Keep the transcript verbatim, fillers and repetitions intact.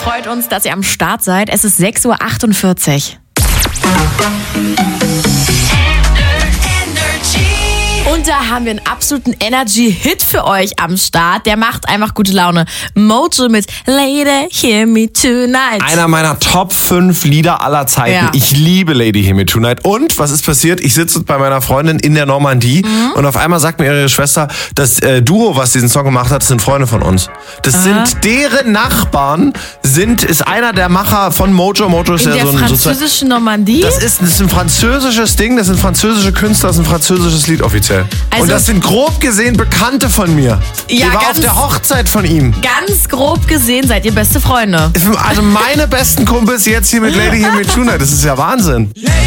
Freut uns, dass ihr am Start seid. Es ist sechs Uhr achtundvierzig. Und da haben wir einen absoluten Energy-Hit für euch am Start. Der macht einfach gute Laune. Mojo mit Lady Hear Me Tonight. Einer meiner Top fünf Lieder aller Zeiten. Ja. Ich liebe Lady Hear Me Tonight. Und was ist passiert? Ich sitze bei meiner Freundin in der Normandie mhm. und auf einmal sagt mir ihre Schwester, das äh, Duo, was diesen Song gemacht hat, das sind Freunde von uns. Das Aha. sind deren Nachbarn, sind, ist einer der Macher von Mojo. Mojo ist in ja der so ein französischen Normandie? Das ist, das ist ein französisches Ding, das sind französische Künstler, das ist ein französisches Lied offiziell. Also und das sind grob gesehen Bekannte von mir. Ja, ich war auf der Hochzeit von ihm. Ganz grob gesehen seid ihr beste Freunde. Also meine besten Kumpels jetzt hier mit Lady Hear Me Tonight. Das ist ja Wahnsinn.